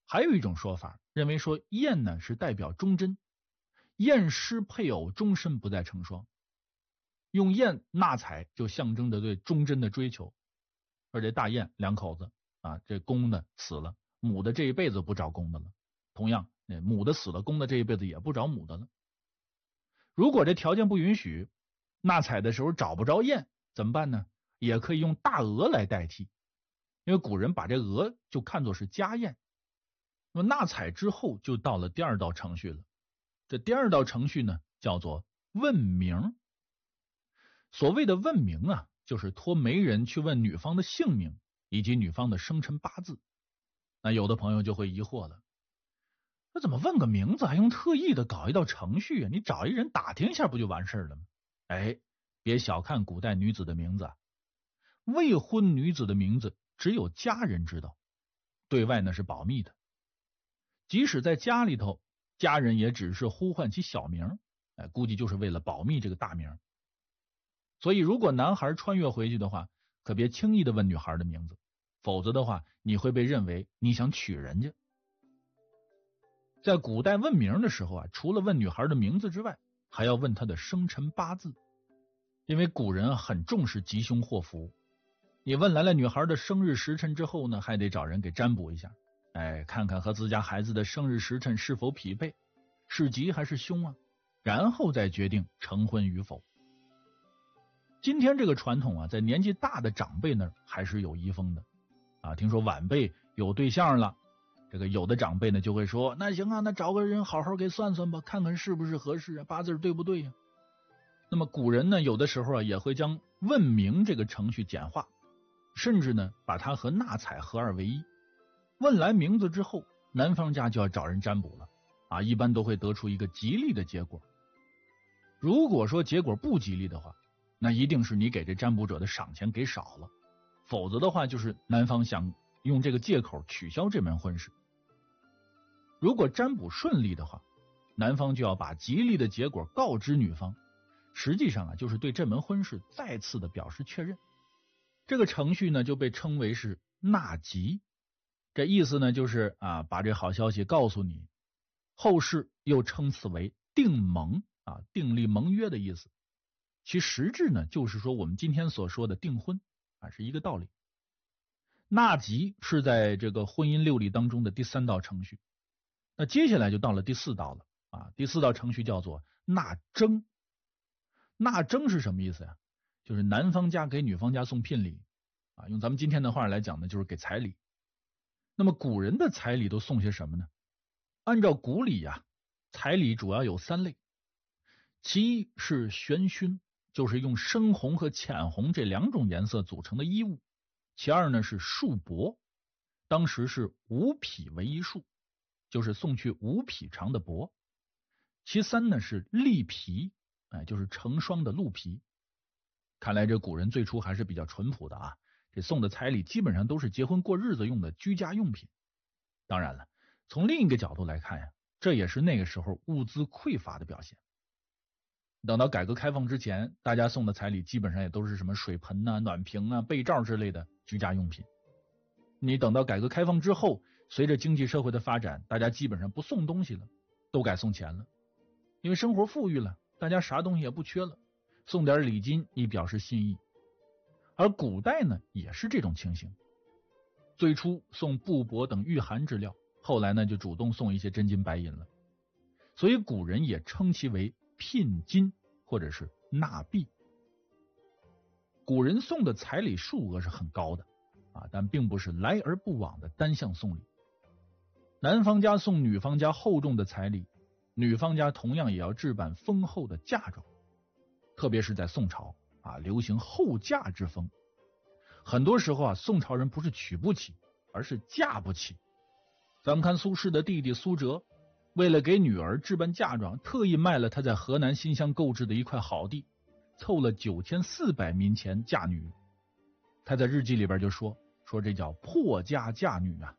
还有一种说法认为说燕呢是代表忠贞，燕失配偶终身不再成双，用燕纳采就象征着对忠贞的追求。而这大雁两口子啊，这公的死了，母的这一辈子不找公的了，同样母的死了，公的这一辈子也不找母的了。如果这条件不允许，纳采的时候找不着雁怎么办呢？也可以用大鹅来代替，因为古人把这鹅就看作是家燕。那么纳采之后就到了第二道程序了，这第二道程序呢叫做问名。所谓的问名啊，就是托媒人去问女方的姓名以及女方的生辰八字。那有的朋友就会疑惑了，那怎么问个名字还用特意的搞一道程序啊？你找一人打听一下不就完事了吗？别小看古代女子的名字啊，未婚女子的名字只有家人知道，对外呢是保密的。即使在家里头，家人也只是呼唤其小名，估计就是为了保密这个大名。所以如果男孩穿越回去的话，可别轻易的问女孩的名字，否则的话你会被认为你想娶人家。在古代问名的时候啊，除了问女孩的名字之外，还要问她的生辰八字，因为古人很重视吉凶祸福。你问来了女孩的生日时辰之后呢，还得找人给占卜一下，看看和自家孩子的生日时辰是否匹配，是吉还是凶啊，然后再决定成婚与否。今天这个传统啊，在年纪大的长辈那儿还是有遗风的啊。听说晚辈有对象了，这个有的长辈呢就会说，那行啊，那找个人好好给算算吧，看看是不是合适啊，八字对不对呀？那么古人呢，有的时候啊也会将问名这个程序简化，甚至呢把它和纳采合二为一。问来名字之后，男方家就要找人占卜了啊，一般都会得出一个吉利的结果。如果说结果不吉利的话，那一定是你给这占卜者的赏钱给少了，否则的话就是男方想用这个借口取消这门婚事。如果占卜顺利的话，男方就要把吉利的结果告知女方，实际上啊就是对这门婚事再次的表示确认。这个程序呢就被称为是纳吉，这意思呢就是啊把这好消息告诉你，后世又称此为订盟啊，订立盟约的意思。其实质呢就是说我们今天所说的订婚啊，是一个道理。纳吉是在这个婚姻六礼当中的第三道程序，那接下来就到了第四道了啊。第四道程序叫做纳征。纳征是什么意思呀？就是男方家给女方家送聘礼啊，用咱们今天的话来讲呢，就是给彩礼。那么古人的彩礼都送些什么呢？按照古礼啊，彩礼主要有三类，其一是玄勋，就是用深红和浅红这两种颜色组成的衣物。其二呢是束帛，当时是5匹为一束，就是送去5匹长的帛。其三呢是栗皮，就是成双的鹿皮。看来这古人最初还是比较淳朴的啊，这送的彩礼基本上都是结婚过日子用的居家用品。当然了，从另一个角度来看呀，这也是那个时候物资匮乏的表现。等到改革开放之前，大家送的彩礼基本上也都是什么水盆啊、暖瓶啊、被罩之类的居家用品。你等到改革开放之后，随着经济社会的发展，大家基本上不送东西了，都改送钱了。因为生活富裕了，大家啥东西也不缺了，送点礼金以表示心意。而古代呢也是这种情形，最初送布帛等御寒之料，后来呢就主动送一些真金白银了。所以古人也称其为聘金或者是纳币。古人送的彩礼数额是很高的啊，但并不是来而不往的单向送礼。男方家送女方家厚重的彩礼，女方家同样也要置办丰厚的嫁妆。特别是在宋朝啊，流行后嫁之风。很多时候啊，宋朝人不是娶不起，而是嫁不起。咱们看苏轼的弟弟苏辙，为了给女儿置办嫁妆，特意卖了他在河南新乡购置的一块好地，凑了9400民钱嫁女。他在日记里边就说这叫破家嫁女啊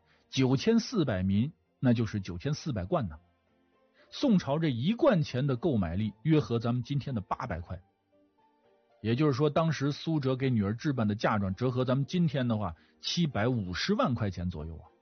，9400民那就是9400贯呢。宋朝这1贯钱的购买力约合咱们今天的800块，也就是说当时苏辙给女儿置办的嫁妆折合咱们今天的话750万块钱左右啊。